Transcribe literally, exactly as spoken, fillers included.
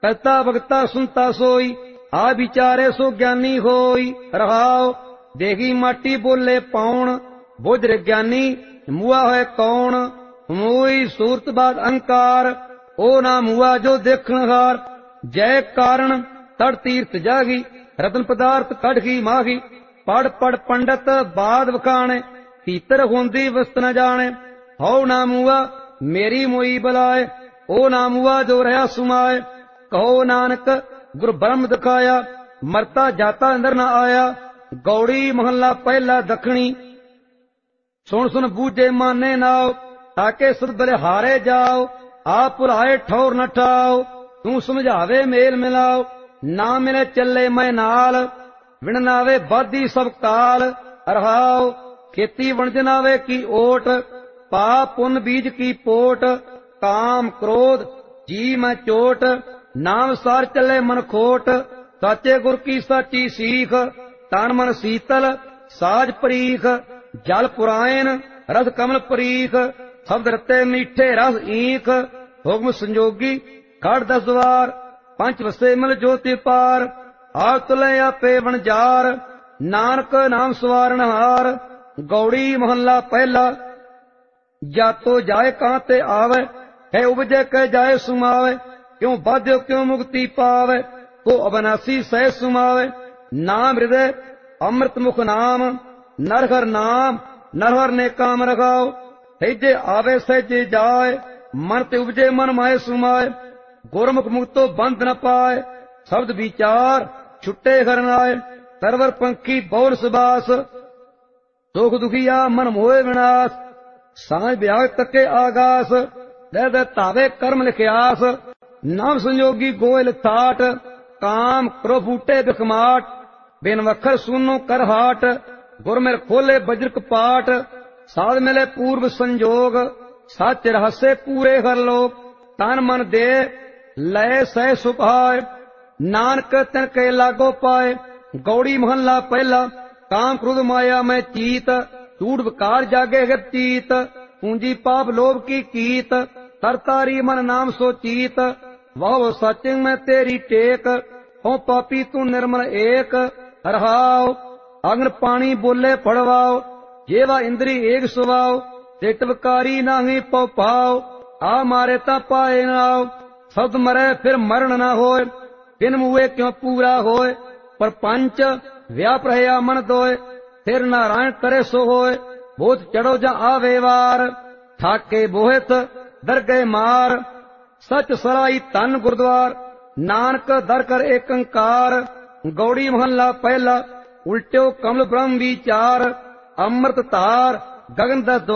कहता भगता सुनता सोई, आ विचारे सो ज्ञानी होई। रहाओ देगी माटी बोले पाउण, बुझ ज्ञानी मुआ है कौन। मोई सूरत बाद अहंकार, ओ ना मुआ जो देखण हार। जय कारण तड़ तीर्थ जागी, रतन पदार्थ कड़गी माही। पढ़ पढ़ पंडित बाद वखाणे, भीतर होंदी वस्त न जाने। हौ ना मुआ मेरी मोई बलाए, ओ ना मुआ जो रहा सुमाए। कहो नानक गुरु ब्रह्म दिखाया, मरता जाता अंदर न आया। गौड़ी महला पहला दखनी, सुन सुन बूझे माने नाओ। ताके सुध बले हारे जाओ, आप पुराए ठौर न ठाओ। तू समझावे मेल मिलाओ, ना मिले चले मैं नाल। विणनावे बाधी सब काल, अरहाओ खेती वणजनावे की ओट। पाप पुन बीज की पोट, काम क्रोध जी में चोट। नाम सार चले मन खोट, साचे गुर की साची सीख। तन मन शीतल साज परीख, जल पुरायन रस कमल परीख। शब्द रते मीठे रस ईख, हुक्म संजोगी खड़ दस द्वार। पंच वसे मिल ज्योति पार, आप तुले आपे वणजार। नानक नाम सवारण हार, गौड़ी महला पहला। जातो जाए कहां ते आवे, है उपजे कह जाए सुमावे। क्यों बाध्यो क्यों मुक्ति पावे, को अविनाशी सह सुमावे। नाम हृदय अमृत मुख नाम, नरहर नाम नरहर ने काम रखाओ। सहजे आवे सहजे जाए, मन ते उपजे मन माए सुमाए। गुरमुख मुक्तो बंध न पाए, शब्द विचार छुट्टे घर नाए। सरवर पंखी बौर सुबास, दुख दुखिया मन मोहे विनाश। सांझ ब्याह तके आगास, दह दह तावे कर्म लिखियास। नाम संयोगी गोयल थाट, काम क्रो फूटे बिखमाट। बिन वखर सुनो कर हाट, गुर मेर खोले बज्र कपाट। साध मिले पूर्व संजोग, सच रहस्य पूरे हर लोक। तन मन दे लय सह सुभाय, नानक तिन के लागो पाए। गौड़ी महला पहला, काम क्रोध माया में चीत। टूट विकार जागे है चीत, पूंजी पाप लोभ की कीत। तरतारी मन नाम सो चीत, वाह सचिंग में तेरी टेक। हो पापी तू निर्मल एक, रहाओ अग्न पानी बोले पड़वाओ। जेवा इंद्री एक सुवाओ, चितवकारी नाही पौ पाओ। आ मारे ता पाए नाओ, शब्द मरे फिर मरण न होए। बिन मुए क्यों पूरा होए, पर पंच व्याप रहया मन दोए। फिर नारायण करे सो होए, भूत चढ़ो जा आवे वार। ठाके बोहित दर गए मार, सच सराई तन गुरुद्वार। नानक दर कर एक अंकार, गौड़ी महला पहला। उल्ट्यो कमल ब्रह्म विचार, अमृत तार गगन द